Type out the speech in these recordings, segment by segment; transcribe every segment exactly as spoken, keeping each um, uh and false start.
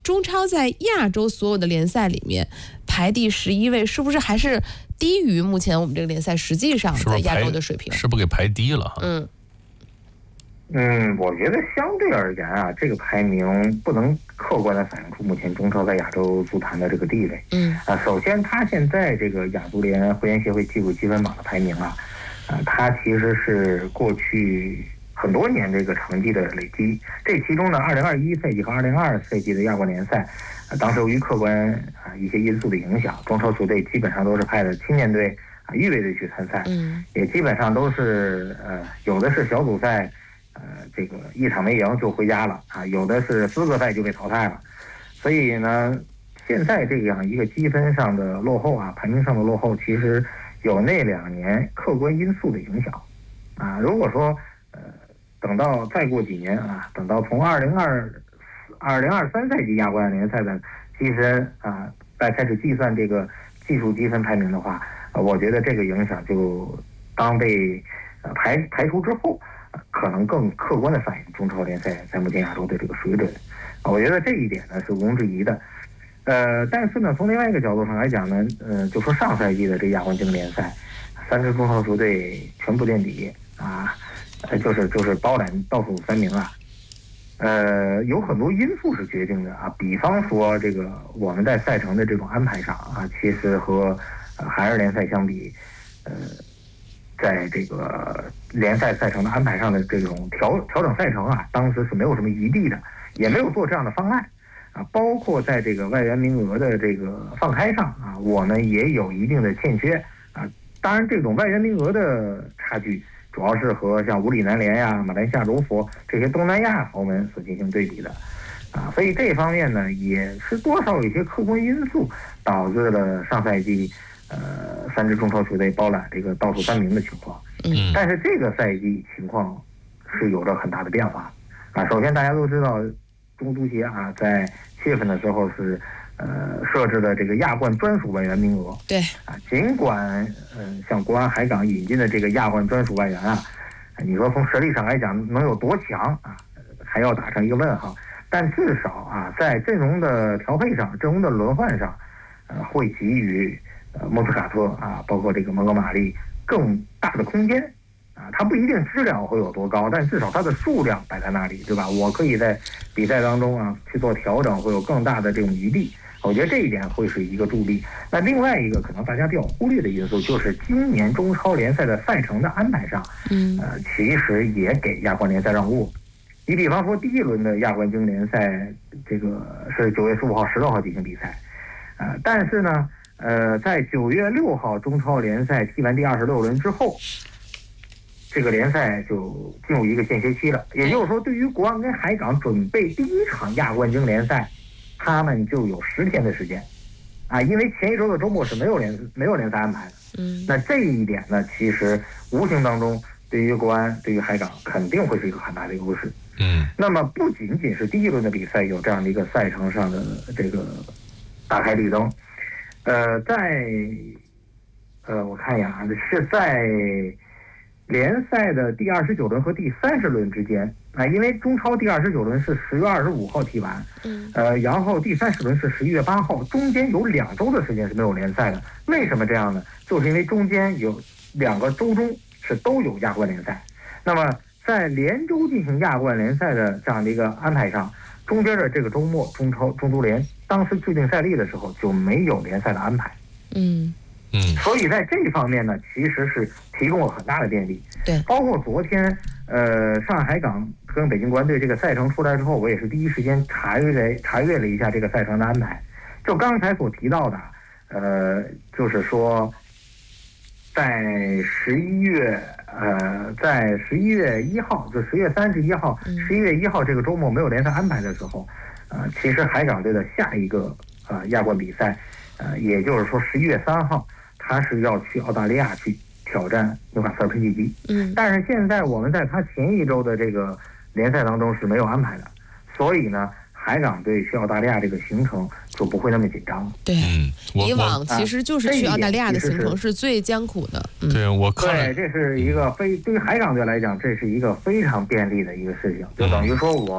中超在亚洲所有的联赛里面排第十一位，是不是还是低于目前我们这个联赛实际上在亚洲的水平？ 是不是给排低了哈？ 嗯嗯，我觉得相对而言啊，这个排名不能客观的反映出目前中超在亚洲足坛的这个地位。 嗯啊，首先它现在这个亚足联会员协会技术积分榜的排名啊，啊，它其实是过去很多年这个成绩的累积。这其中呢，二零二一赛季和二零二二赛季的亚冠联赛，啊，当时由于客观啊一些因素的影响，中超球队基本上都是派的青年队啊预备队去参赛， 嗯， 也基本上都是呃有的是小组赛。呃，这个一场没赢就回家了啊，有的是资格赛就被淘汰了，所以呢，现在这样一个积分上的落后啊，排名上的落后，其实有那两年客观因素的影响啊。如果说呃，等到再过几年啊，等到从二零二二零二三赛季亚冠联赛的积分啊，再开始计算这个技术积分排名的话，呃、我觉得这个影响就当被呃排排除之后。可能更客观的反映中超联赛在目前亚洲的这个水准，我觉得这一点呢是毋庸置疑的。呃，但是呢，从另外一个角度上来讲呢，呃，就说上赛季的这亚冠精英联赛，三支中超球队全部垫底啊，呃，就是就是包揽倒数三名啊。呃，有很多因素是决定的啊，比方说这个我们在赛程的这种安排上啊，其实和呃韩日联赛相比，呃。在这个联赛赛程的安排上的这种调调整赛程啊，当时是没有什么余地的，也没有做这样的方案啊。包括在这个外援名额的这个放开上啊，我们也有一定的欠缺啊。当然，这种外援名额的差距，主要是和像武里南联呀、马来西亚柔佛这些东南亚豪门所进行对比的啊。所以这方面呢，也是多少有一些客观因素导致了上赛季。呃，三支中超球队包揽这个倒数三名的情况， 嗯， 但是这个赛季情况是有着很大的变化啊。首先，大家都知道，中足协啊，在七月份的时候是呃设置了这个亚冠专属外援名额， 对啊，尽管嗯、呃、像国安、海港引进的这个亚冠专属外援啊，你说从实力上来讲能有多强啊，还要打上一个问号。但至少啊，在阵容的调配上、阵容的轮换上，呃，会给予。呃，莫斯卡特啊，包括这个蒙哥马利更大的空间啊，它不一定质量会有多高，但至少它的数量摆在那里，对吧？我可以在比赛当中啊去做调整，会有更大的这种余地。我觉得这一点会是一个助力。那另外一个可能大家比较忽略的因素，就是今年中超联赛的赛程的安排上， 嗯， 呃，其实也给亚冠联赛让路。你比方说第一轮的亚冠精英联赛，这个是九月十五号、十六号进行比赛，呃，但是呢。呃，在九月六号中超联赛踢完第二十六轮之后，这个联赛就进入一个间歇期了。也就是说，对于国安跟海港准备第一场亚冠精英联赛，他们就有十天的时间，啊，因为前一周的周末是没有联没有联赛安排的。 嗯， 那这一点呢，其实无形当中对于国安、对于海港肯定会是一个很大的优势。 嗯， 那么不仅仅是第一轮的比赛有这样的一个赛程上的这个打开绿灯。呃，在呃，我看一下啊，是在联赛的第二十九轮和第三十轮之间啊，因为中超第二十九轮是十月二十五号踢完， 嗯， 呃，然后第三十轮是十一月八号，中间有两周的时间是没有联赛的。为什么这样呢？就是因为中间有两个周中是都有亚冠联赛，那么在连周进行亚冠联赛的这样的一个安排上。中间的这个周末，中超中足联当时制定赛例的时候就没有联赛的安排， 嗯嗯， 所以在这方面呢，其实是提供了很大的便利。 对， 包括昨天，呃，上海港跟北京国安队这个赛程出来之后，我也是第一时间查阅查阅了一下这个赛程的安排。就刚才所提到的，呃，就是说，在十一月。呃，在十一月一号，就十月三十一号、十一月一号这个周末没有联赛安排的时候，呃，其实海港队的下一个呃亚冠比赛，呃，也就是说十一月三号，他是要去澳大利亚去挑战纽卡斯尔喷气机。 嗯， 但是现在我们在他前一周的这个联赛当中是没有安排的，所以呢，海港队去澳大利亚这个行程就不会那么紧张。 对， 嗯， 以往其实就是去澳大利亚的行程是最艰苦的。 嗯、对，我看对，这是一个非对于海港队来讲，这是一个非常便利的一个事情，就等于说我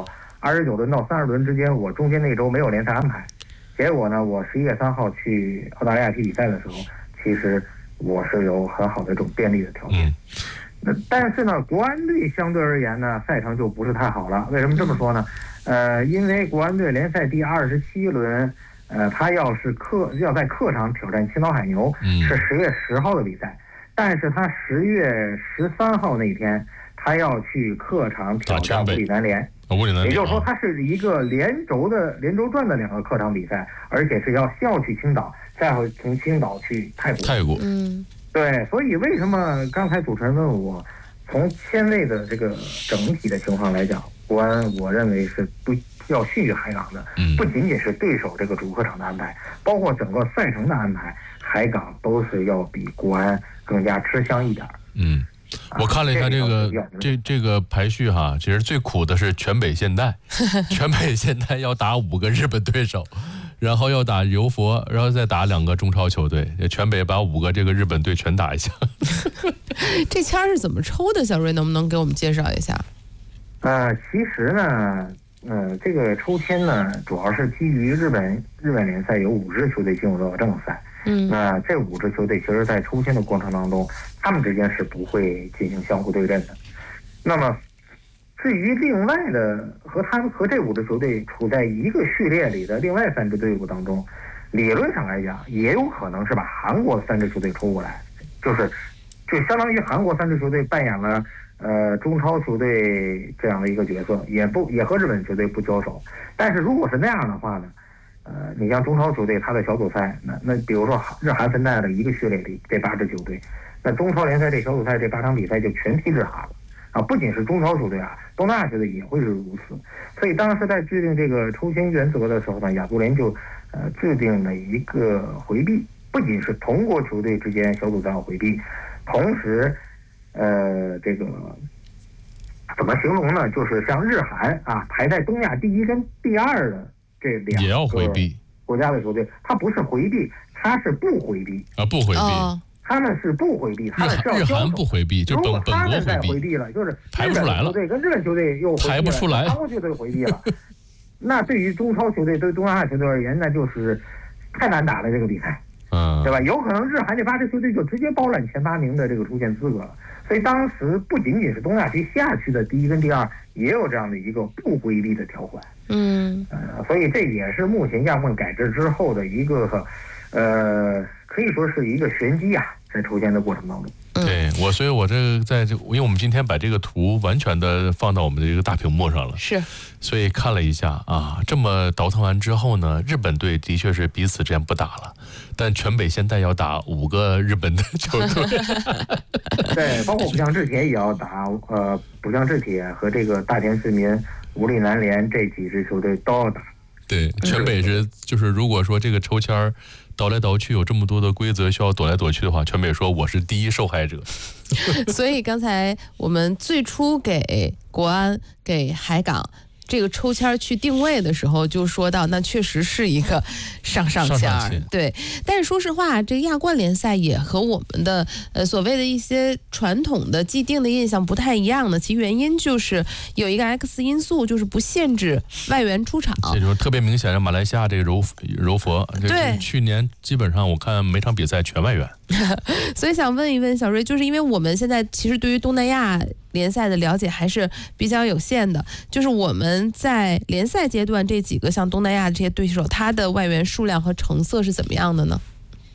二十九轮到三十轮之间，我中间那周没有联赛安排，结果呢，我十一月三号去澳大利亚踢比赛的时候，其实我是有很好的这种便利的条件。那但是呢，国安队相对而言呢，赛程就不是太好了。为什么这么说呢？呃，因为国安队联赛第二十七轮，呃，他要是客要在客场挑战青岛海牛，是十月十号的比赛，但是他十月十三号那天，他要去客场挑战武里南联。也就是说，它是一个连轴的连轴转的两个客场比赛，而且是要先要去青岛，再会从青岛去泰国。 泰国， 嗯， 对，所以为什么刚才主持人问我，从签位的这个整体的情况来讲，国安我认为是不要逊于海港的，不仅仅是对手这个主客场的安排，包括整个赛程的安排，海港都是要比国安更加吃香一点。 嗯。我看了一下这个这这个排序哈，其实最苦的是全北现代，全北现代要打五个日本对手，然后要打柔佛，然后再打两个中超球队，全北把五个这个日本队全打一下。 这签是怎么抽的？小瑞能不能给我们介绍一下？ 呃，其实呢，呃，这个抽签呢，主要是基于日本日本联赛有五支球队进入到正赛。 嗯， 那这五支球队其实在抽签的过程当中，他们之间是不会进行相互对阵的。那么，至于另外的和他们和这五支球队处在一个序列里的另外三支队伍当中，理论上来讲，也有可能是把韩国的三支球队抽过来，就是就相当于韩国三支球队扮演了呃中超球队这样的一个角色，也不也和日本球队不交手。但是如果是那样的话呢？呃，你像中超球队，他的小组赛，那那比如说日韩分在了一个序列里，这八支球队，那中超联赛这小组赛这八场比赛就全踢日韩了啊！不仅是中超球队啊，东南亚球队也会是如此。所以当时在制定这个抽签原则的时候呢，亚足联就呃制定了一个回避，不仅是同国球队之间小组赛要回避，同时，呃，这个怎么形容呢？就是像日韩啊，排在东亚第一跟第二的。这两也要回避国家的球队，他不是回避，他是不回避啊，不回避， 哦、 他们是不回避，他们是要日韩不回避，就本本国回避，回避了，就是排不出来了， 对，跟日本球队又排不出来， 韩国球队回避了。那对于中超球队，对东南亚球队而言，那就是太难打了这个比赛， 嗯， 对吧？有可能日韩这八支球队就直接包揽前八名的这个出线资格了。所以当时不仅仅是东亚区下区的第一跟第二，也有这样的一个不回避的条款。 嗯， 呃，所以这也是目前亚冠改制之后的一个，呃，可以说是一个玄机啊，在抽签的过程当中。 对我，所以我这个在这，因为我们今天把这个图完全的放到我们的这个大屏幕上了， 是， 所以看了一下啊，这么倒腾完之后呢，日本队的确是彼此之间不打了，但全北现在要打五个日本的球队， 对，包括浦项制铁也要打，呃，浦项制铁和这个大田市民、武里南联这几支球队都要打。 对，全北是就是如果说这个抽签儿倒来倒去有这么多的规则需要躲来躲去的话，全北说我是第一受害者。 所以刚才我们最初给国安、给海港这个抽签去定位的时候，就说到那确实是一个上上签儿，对。但是说实话，这个亚冠联赛也和我们的呃所谓的一些传统的既定的印象不太一样的，其原因就是有一个 X 因素，就是不限制外援出场。 这就是特别明显的马来西亚这个柔柔佛， 对， 去年基本上我看每场比赛全外援。 所以想问一问小瑞，就是因为我们现在其实对于东南亚联赛的了解还是比较有限的，就是我们在联赛阶段这几个像东南亚这些对手，他的外援数量和成色是怎么样的呢？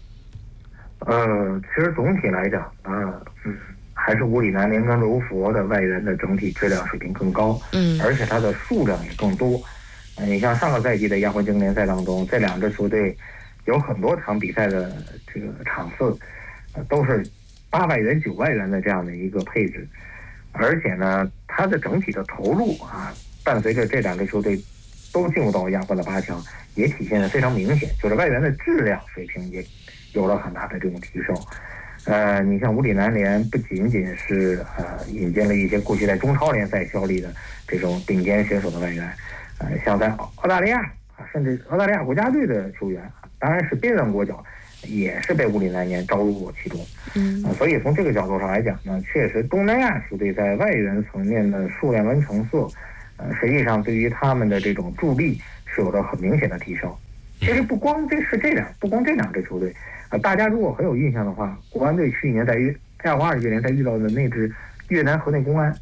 呃，其实总体来讲啊，嗯，还是武里南联跟柔佛的外援的整体质量水平更高， 嗯， 而且它的数量也更多。呃，你像上个赛季的亚冠精英联赛当中，这两支球队有很多场比赛的这个场次，呃，都是八外援、九外援的这样的一个配置，而且呢，它的整体的投入啊，伴随着这两支球队都进入到亚冠的八强，也体现得非常明显，就是外援的质量水平也有了很大的这种提升。呃，你像武里南联不仅仅是呃引进了一些过去在中超联赛效力的这种顶尖选手的外援，呃，像在澳大利亚啊，甚至澳大利亚国家队的球员，当然是边缘国脚，也是被武里南联招入过其中。 嗯、 呃，所以从这个角度上来讲呢，确实东南亚球队在外援层面的数量跟成色呃，实际上对于他们的这种助力是有着很明显的提升。其实不光这是这两，不光这两支球队，呃，大家如果很有印象的话，国安队去年在约在二零二零年在遇到的那支越南河内公安，